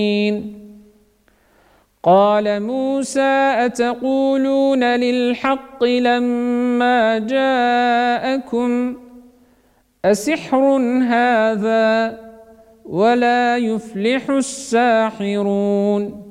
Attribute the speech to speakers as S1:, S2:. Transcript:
S1: قال موسى أتقولون للحق لما جاءكم أسحر هذا ولا يفلح الساحرون